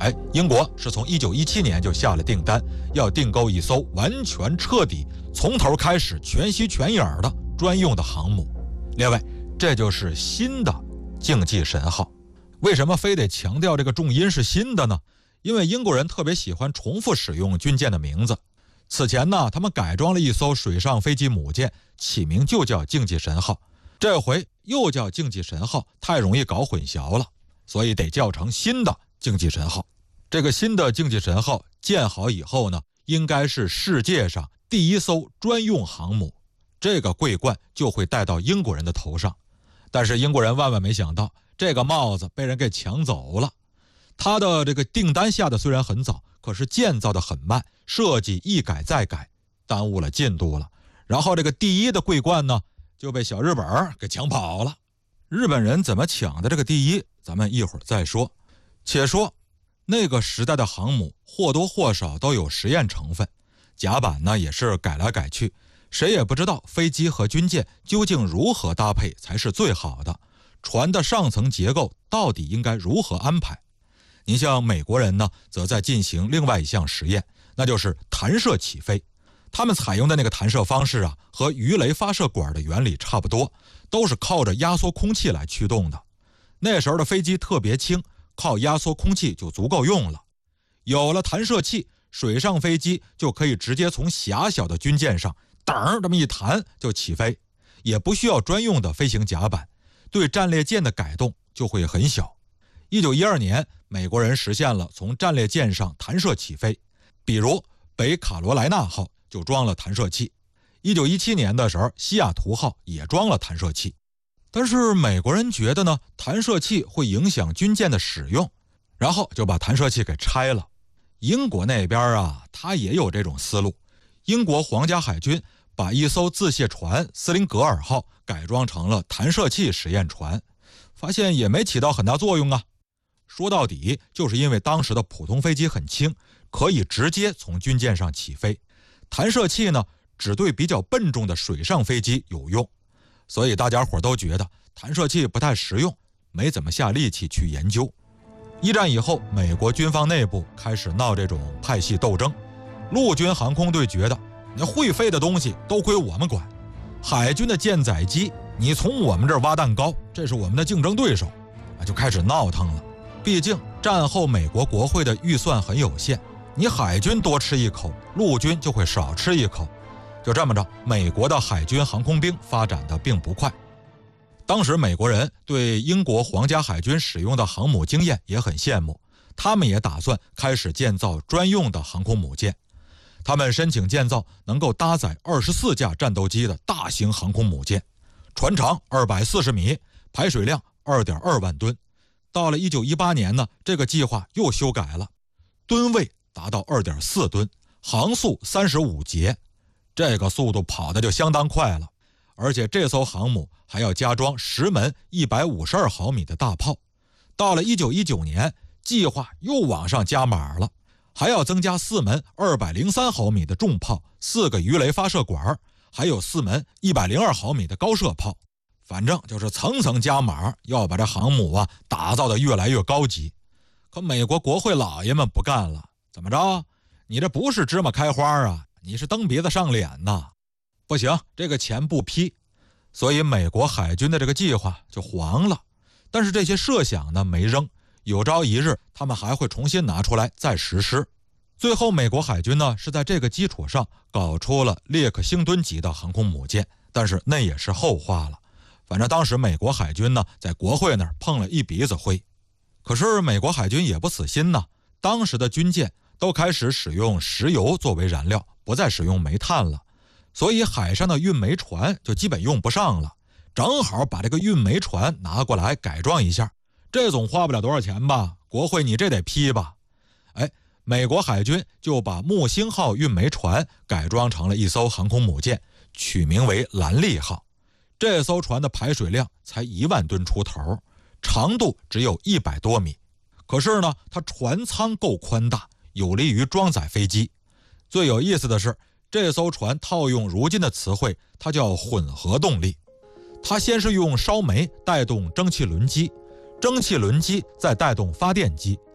英国是从1917年就下了订单，要订购一艘完全彻底、从头开始全息全影的专用的航母。列位，这就是新的竞技神号。为什么非得强调这个重音是新的呢？因为英国人特别喜欢重复使用军舰的名字。此前呢，他们改装了一艘水上飞机母舰，起名就叫竞技神号。这回又叫竞技神号，太容易搞混淆了，所以得叫成新的竞技神号。这个新的竞技神号建好以后呢，应该是世界上第一艘专用航母，这个桂冠就会戴到英国人的头上。但是英国人万万没想到，这个帽子被人给抢走了。他的这个订单下的虽然很早，可是建造的很慢，设计一改再改，耽误了进度了。然后这个第一的桂冠呢，就被小日本给抢跑了。日本人怎么抢的这个第一，咱们一会儿再说。且说那个时代的航母或多或少都有实验成分，甲板呢也是改来改去，谁也不知道飞机和军舰究竟如何搭配才是最好的，船的上层结构到底应该如何安排。你像美国人呢，则在进行另外一项实验，那就是弹射起飞。他们采用的那个弹射方式啊，和鱼雷发射管的原理差不多，都是靠着压缩空气来驱动的。那时候的飞机特别轻，靠压缩空气就足够用了。有了弹射器，水上飞机就可以直接从狭小的军舰上噔这么一弹就起飞，也不需要专用的飞行甲板，对战列舰的改动就会很小。1912年，美国人实现了从战列舰上弹射起飞，比如北卡罗来纳号就装了弹射器。1917年的时候，西雅图号也装了弹射器。但是美国人觉得呢，弹射器会影响军舰的使用，然后就把弹射器给拆了。英国那边啊，他也有这种思路。英国皇家海军把一艘自卸船斯林格尔号改装成了弹射器实验船，发现也没起到很大作用啊。说到底，就是因为当时的普通飞机很轻，可以直接从军舰上起飞。弹射器呢，只对比较笨重的水上飞机有用，所以大家伙都觉得弹射器不太实用，没怎么下力气去研究。一战以后，美国军方内部开始闹这种派系斗争。陆军航空队觉得，那会飞的东西都归我们管，海军的舰载机你从我们这儿挖蛋糕，这是我们的竞争对手，就开始闹腾了。毕竟战后美国国会的预算很有限，你海军多吃一口，陆军就会少吃一口。就这么着，美国的海军航空兵发展的并不快。当时美国人对英国皇家海军使用的航母经验也很羡慕，他们也打算开始建造专用的航空母舰。他们申请建造能够搭载24架战斗机的大型航空母舰，船长240米，排水量2.2万吨。到了1918年呢，这个计划又修改了，吨位达到2.4吨，航速35节，这个速度跑的就相当快了。而且这艘航母还要加装10门152毫米的大炮。到了1919年，计划又往上加码了，还要增加4门203毫米的重炮，4个鱼雷发射管，还有4门102毫米的高射炮。反正就是层层加码，要把这航母啊打造的越来越高级。可美国国会老爷们不干了，怎么着？你这不是芝麻开花啊，你是蹬鼻子上脸呐！不行，这个钱不批。所以美国海军的这个计划就黄了。但是这些设想呢没扔，有朝一日他们还会重新拿出来再实施。最后美国海军呢是在这个基础上搞出了列克星敦级的航空母舰，但是那也是后话了。反正当时美国海军呢在国会那儿碰了一鼻子灰。可是美国海军也不死心呢，当时的军舰都开始使用石油作为燃料，不再使用煤炭了，所以海上的运煤船就基本用不上了。正好把这个运煤船拿过来改装一下，这总花不了多少钱吧，国会你这得批吧。美国海军就把木星号运煤船改装成了一艘航空母舰，取名为兰利号。这艘船的排水量才1万吨出头，长度只有100多米。可是呢，它船舱够宽大，有利于装载飞机。最有意思的是，这艘船套用如今的词汇，它叫混合动力。它先是用烧煤带动蒸汽轮机，蒸汽轮机再带动发电机，